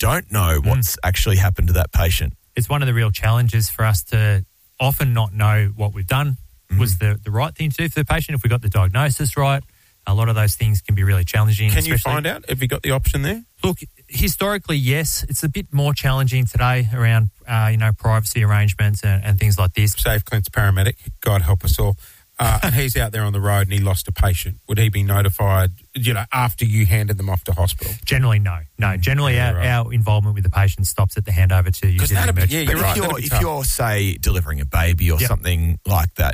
don't know what's actually happened to that patient. It's one of the real challenges for us to often not know what we've done was the right thing to do for the patient. If we got the diagnosis right, a lot of those things can be really challenging. Can you find out if you got the option there? Look, historically, yes. It's a bit more challenging today around, privacy arrangements and things like this. Save Clint's paramedic, God help us all. And he's out there on the road and he lost a patient. Would he be notified, after you handed them off to hospital? Generally, no. Generally, our involvement with the patient stops at the handover to usually the emergency. Yeah, you're right. If you're, say, delivering a baby or something like that,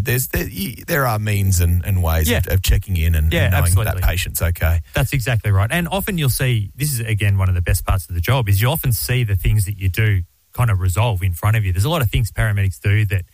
there are means and ways of checking in and knowing absolutely. that patient's okay. That's exactly right. And often you'll see, this is, again, one of the best parts of the job, is you often see the things that you do kind of resolve in front of you. There's a lot of things paramedics do that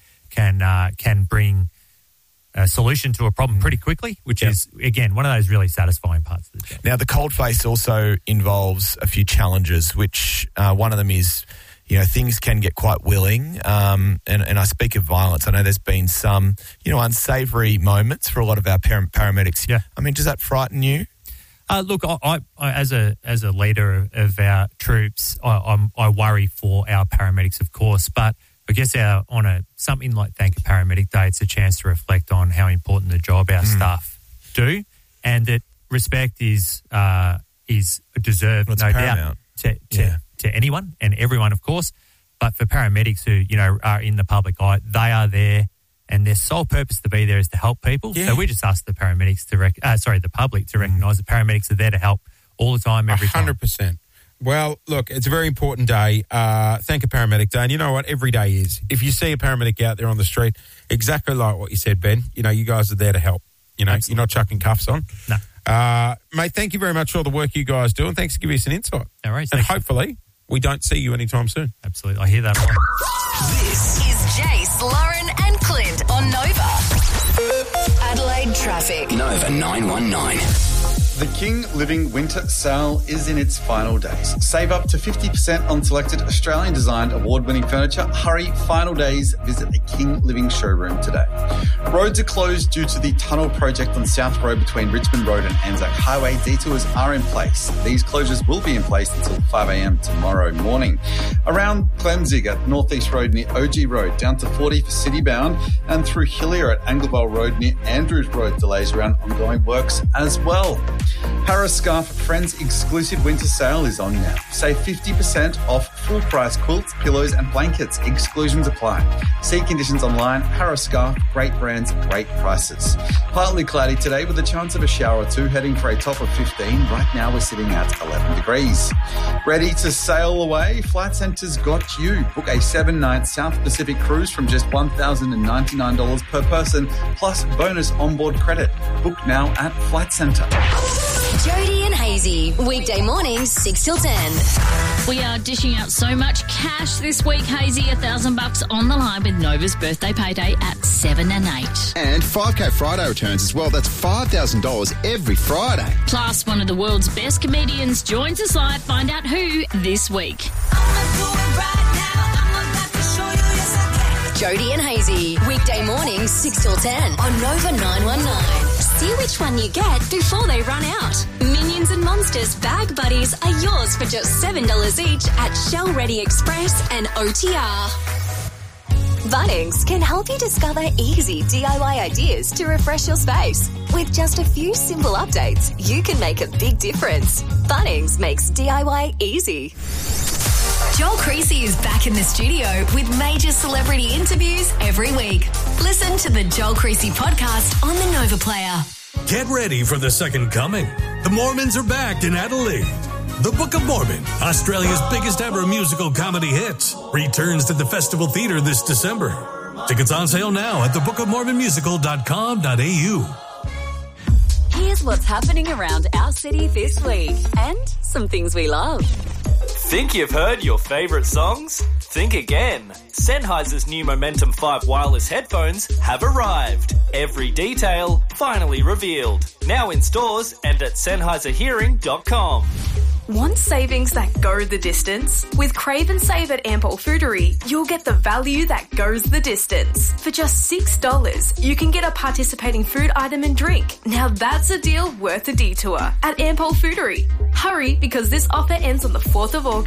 can bring a solution to a problem pretty quickly, which is, again, one of those really satisfying parts of the job. Now, the coldface also involves a few challenges, which one of them is, things can get quite willing. And I speak of violence. I know there's been some, unsavoury moments for a lot of our paramedics. Yeah. I mean, does that frighten you? Look, I as a leader of our troops, I worry for our paramedics, of course, but I guess on something like Thank a Paramedic Day, it's a chance to reflect on how important the job our staff do, and that respect is deserved, no doubt, to anyone and everyone, of course. But for paramedics who are in the public eye, they are there, and their sole purpose to be there is to help people. Yeah. So we just ask the paramedics the public to recognise that paramedics are there to help all the time, every time. 100%. Well, look, it's a very important day. Thank a Paramedic Day. And you know what? Every day is. If you see a paramedic out there on the street, exactly like what you said, Ben, you guys are there to help. Absolutely. You're not chucking cuffs on. No. Mate, thank you very much for all the work you guys do, and thanks for giving us an insight. No worries. And hopefully we don't see you anytime soon. Absolutely. I hear that a lot. This is Jace, Lauren and Clint on Nova. Adelaide Traffic. Nova 919. The King Living Winter Sale is in its final days. Save up to 50% on selected Australian-designed award-winning furniture. Hurry, final days. Visit a King Living showroom today. Roads are closed due to the tunnel project on South Road between Richmond Road and Anzac Highway. Detours are in place. These closures will be in place until 5 a.m. tomorrow morning. Around Clemzig at North East Road near OG Road, down to 40 for city-bound, and through Hillier at Anglevale Road near Andrews Road, delays around ongoing works as well. Parascarf Friends exclusive winter sale is on now. Save 50% off full price quilts, pillows and blankets. Exclusions apply. See conditions online. Parascarf, great brands, great prices. Partly cloudy today with a chance of a shower or two, heading for a top of 15. Right now we're sitting at 11 degrees. Ready to sail away? Flight Centre's got you. Book a 7-night South Pacific cruise from just $1,099 per person, plus bonus onboard credit. Book now at Flight Centre. Jody and Hazy, weekday mornings 6 till 10. We are dishing out so much cash this week, Hazy. $1,000 on the line with Nova's birthday payday at 7 and 8. And 5K Friday returns as well. That's $5,000 every Friday. Plus, one of the world's best comedians joins us live. Find out who this week. Jody and Hazy, weekday mornings 6 till 10 on Nova 919. See which one you get before they run out. Minions and Monsters Bag Buddies are yours for just $7 each at Shell Ready Express and OTR. Bunnings can help you discover easy DIY ideas to refresh your space. With just a few simple updates, you can make a big difference. Bunnings makes DIY easy. Joel Creasy is back in the studio with major celebrity interviews every week. Listen to the Joel Creasy podcast on the Nova Player. Get ready for the second coming. The Mormons are back in Adelaide. The Book of Mormon, Australia's biggest ever musical comedy hit, returns to the Festival Theatre this December. Tickets on sale now at thebookofmormonmusical.com.au. Here's what's happening around our city this week and some things we love. Think you've heard your favourite songs? Think again. Sennheiser's new Momentum 5 wireless headphones have arrived. Every detail finally revealed. Now in stores and at Sennheiserhearing.com. Want savings that go the distance? With Crave and Save at Ampol Foodery, you'll get the value that goes the distance. For just $6, you can get a participating food item and drink. Now that's a deal worth a detour at Ampol Foodery. Hurry, because this offer ends on the 4th of August.